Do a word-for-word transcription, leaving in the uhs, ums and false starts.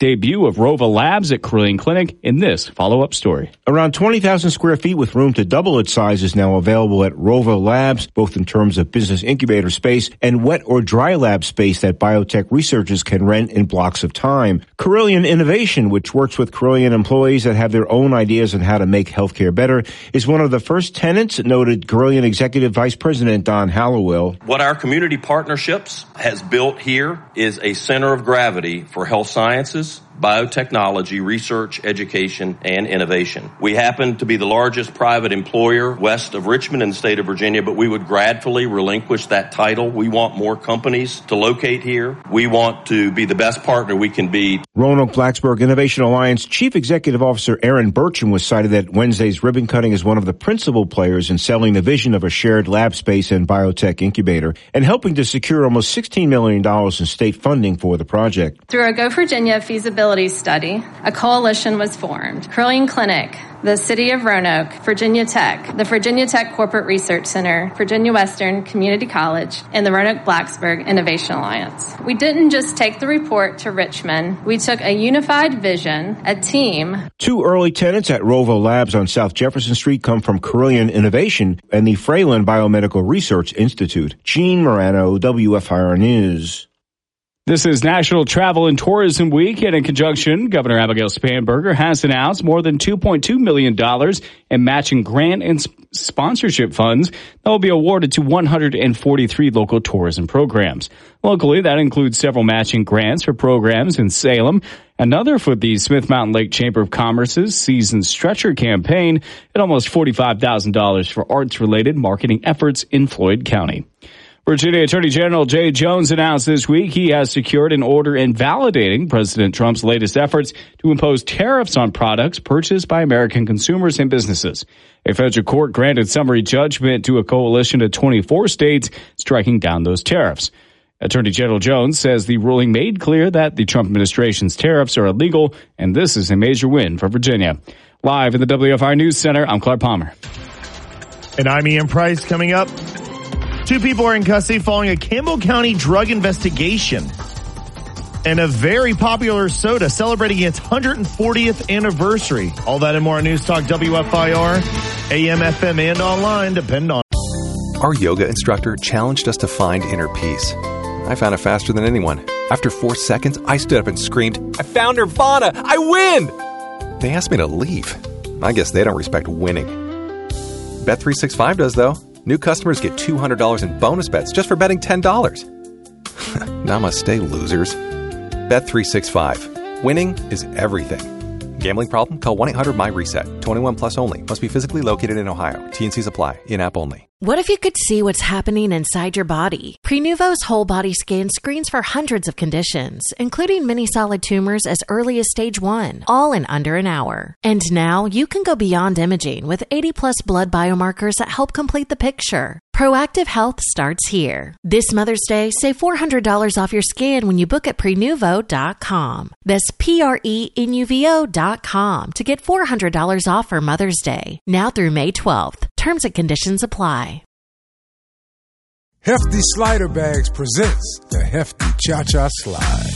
debut of Rova Labs at Carilion Clinic in this follow-up story. Around twenty thousand square feet with room to double its size is now available at Rova Labs, both in terms of business incubator space and wet or dry lab space that biotech researchers can rent in blocks of time. Carilion Innovation, which works with Carilion employees that have their own ideas on how to make healthcare better, is one of the first tenants, noted Carilion Executive Vice President Don Hallowell. What our community partnerships has built here is a center of gravity for health sciences, biotechnology, research, education, and innovation. We happen to be the largest private employer west of Richmond in the state of Virginia, but we would gradually relinquish that title. We want more companies to locate here. We want to be the best partner we can be. Roanoke Blacksburg Innovation Alliance Chief Executive Officer Aaron Burcham was cited at Wednesday's ribbon cutting as one of the principal players in selling the vision of a shared lab space and biotech incubator and helping to secure almost sixteen million dollars in state funding for the project. Through a Go Virginia feasibility study, a coalition was formed. Carilion Clinic, the City of Roanoke, Virginia Tech, the Virginia Tech Corporate Research Center, Virginia Western Community College, and the Roanoke Blacksburg Innovation Alliance. We didn't just take the report to Richmond. We took a unified vision, a team. Two early tenants at Rova Labs on South Jefferson Street come from Carilion Innovation and the Fralin Biomedical Research Institute. Gene Morano, W F I R News. This is National Travel and Tourism Week, and in conjunction, Governor Abigail Spanberger has announced more than two point two million dollars in matching grant and sponsorship funds that will be awarded to one hundred forty-three local tourism programs. Locally, that includes several matching grants for programs in Salem, another for the Smith Mountain Lake Chamber of Commerce's Season Stretcher campaign, and almost forty-five thousand dollars for arts-related marketing efforts in Floyd County. Virginia Attorney General Jay Jones announced this week he has secured an order invalidating President Trump's latest efforts to impose tariffs on products purchased by American consumers and businesses. A federal court granted summary judgment to a coalition of twenty-four states, striking down those tariffs. Attorney General Jones says the ruling made clear that the Trump administration's tariffs are illegal, and this is a major win for Virginia. Live in the W F I R News Center, I'm Clark Palmer. And I'm Ian Price. Coming up, two people are in custody following a Campbell County drug investigation. And a very popular soda celebrating its one hundred fortieth anniversary. All that and more on News Talk W F I R, A M, F M, and online. Depend on. Our yoga instructor challenged us to find inner peace. I found it faster than anyone. After four seconds, I stood up and screamed, "I found Nirvana! I win!" They asked me to leave. I guess they don't respect winning. Bet three sixty-five does, though. New customers get two hundred dollars in bonus bets just for betting ten dollars. Namaste, losers. Bet three sixty-five. Winning is everything. Gambling problem? Call one eight hundred my reset. twenty-one plus only. Must be physically located in Ohio. T and Cs apply. In-app only. What if you could see what's happening inside your body? Prenuvo's whole body scan screens for hundreds of conditions, including many solid tumors as early as stage one, all in under an hour. And now you can go beyond imaging with eighty plus blood biomarkers that help complete the picture. Proactive Health starts here. This Mother's Day, save four hundred dollars off your scan when you book at prenuvo dot com. That's P R E N U V O dot com to get four hundred dollars off for Mother's Day. Now through May twelfth. Terms and conditions apply. Hefty Slider Bags presents the Hefty Cha-Cha Slide.